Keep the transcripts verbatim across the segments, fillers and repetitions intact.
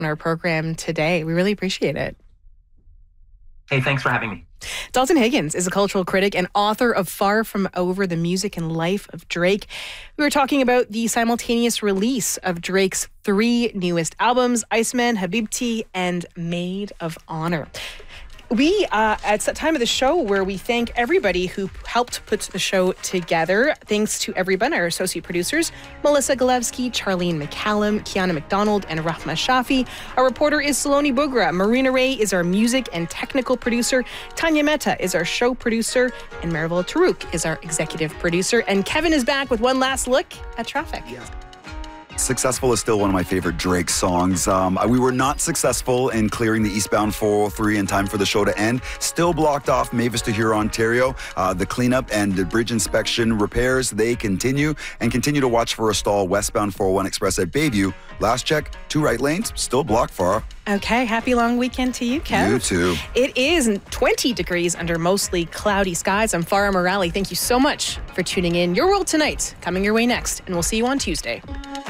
on our program today. We really appreciate it. Hey, thanks for having me. Dalton Higgins is a cultural critic and author of Far From Over, The Music and Life of Drake. We were talking about the simultaneous release of Drake's three newest albums, Iceman, Habibti, and Maid of Honor. We, uh, it's that time of the show where we thank everybody who helped put the show together. Thanks to everyone, our associate producers, Melissa Galevsky, Charlene McCallum, Kiana McDonald, and Rahma Shafi. Our reporter is Saloni Bugra. Marina Ray is our music and technical producer. Tanya Mehta is our show producer. And Maribel Tarouk is our executive producer. And Kevin is back with one last look at traffic. Yes. Successful is still one of my favorite Drake songs. Um, we were not successful in clearing the eastbound four oh three in time for the show to end. Still blocked off Mavis to Huron, Ontario. Uh, the cleanup and the bridge inspection repairs, they continue. And continue to watch for a stall westbound four oh one Express at Bayview. Last check, two right lanes, still blocked for. Okay, happy long weekend to you, Kev. You too. It is twenty degrees under mostly cloudy skies. I'm Farah Morale. Thank you so much for tuning in. Your World Tonight, coming your way next. And we'll see you on Tuesday.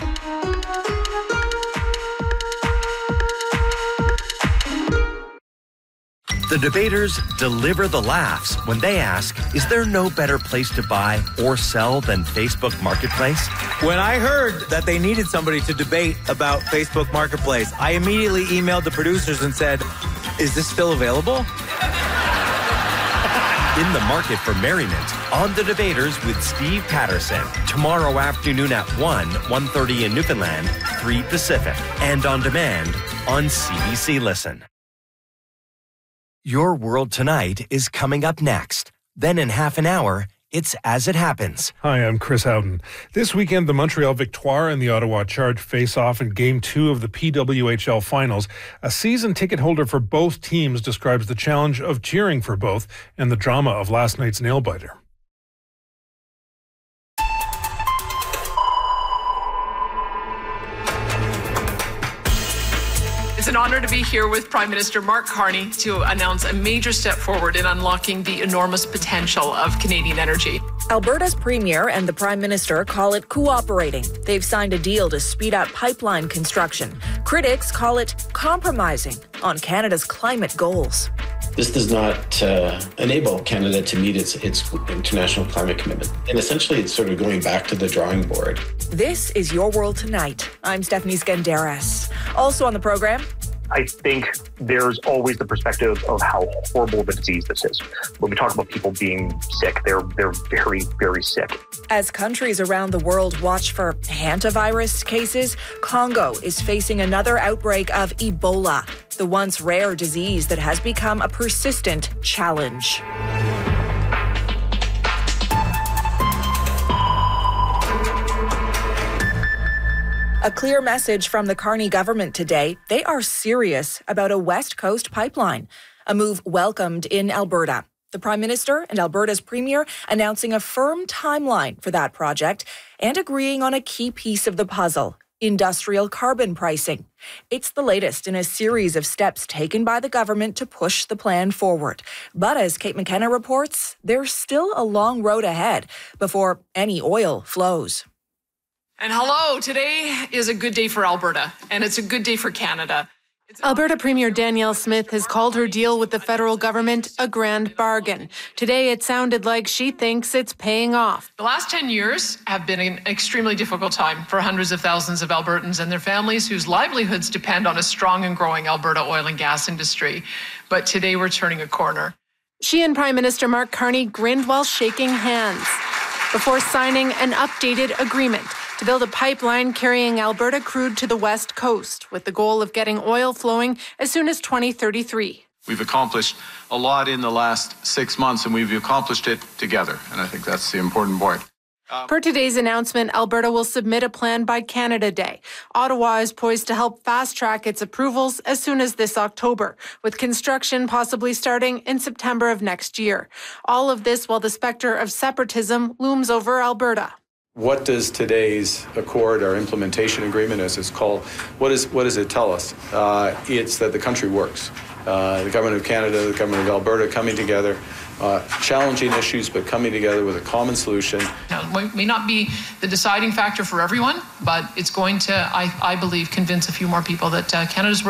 The debaters deliver the laughs when they ask, is there no better place to buy or sell than Facebook Marketplace? When I heard that they needed somebody to debate about Facebook Marketplace, I immediately emailed the producers and said, is this still available? In the market for merriment, on The Debaters with Steve Patterson. Tomorrow afternoon at one, one thirty in Newfoundland, three Pacific. And on demand on C B C Listen. Your World Tonight is coming up next. Then in half an hour, it's As It Happens. Hi, I'm Chris Howden. This weekend, the Montreal Victoire and the Ottawa Charge face off in Game two of the P W H L Finals. A season ticket holder for both teams describes the challenge of cheering for both and the drama of last night's nail-biter. It's an honor to be here with Prime Minister Mark Carney to announce a major step forward in unlocking the enormous potential of Canadian energy. Alberta's Premier and the Prime Minister call it cooperating. They've signed a deal to speed up pipeline construction. Critics call it compromising on Canada's climate goals. This does not uh, enable Canada to meet its, its international climate commitment. And essentially, it's sort of going back to the drawing board. This is Your World Tonight. I'm Stephanie Skandaris. Also on the program, I think there's always the perspective of how horrible of a disease this is. When we talk about people being sick, they're they're very, very sick. As countries around the world watch for hantavirus cases, Congo is facing another outbreak of Ebola, the once rare disease that has become a persistent challenge. A clear message from the Carney government today. They are serious about a West Coast pipeline, a move welcomed in Alberta. The Prime Minister and Alberta's Premier announcing a firm timeline for that project and agreeing on a key piece of the puzzle, industrial carbon pricing. It's the latest in a series of steps taken by the government to push the plan forward. But as Kate McKenna reports, there's still a long road ahead before any oil flows. And hello, today is a good day for Alberta, and it's a good day for Canada. Alberta Premier Danielle Smith has called her deal with the federal government a grand bargain. Today, it sounded like she thinks it's paying off. The last ten years have been an extremely difficult time for hundreds of thousands of Albertans and their families whose livelihoods depend on a strong and growing Alberta oil and gas industry. But today, we're turning a corner. She and Prime Minister Mark Carney grinned while shaking hands before signing an updated agreement to build a pipeline carrying Alberta crude to the West Coast, with the goal of getting oil flowing as soon as twenty thirty-three. We've accomplished a lot in the last six months, and we've accomplished it together, and I think that's the important point. Um, per today's announcement, Alberta will submit a plan by Canada Day. Ottawa is poised to help fast-track its approvals as soon as this October, with construction possibly starting in September of next year. All of this while the specter of separatism looms over Alberta. What does today's accord, or implementation agreement as it's called, what, is, what does it tell us? Uh, it's that the country works. Uh, the Government of Canada, the Government of Alberta coming together uh, challenging issues, but coming together with a common solution. Now, it may not be the deciding factor for everyone, but it's going to, I, I believe, convince a few more people that uh, Canada's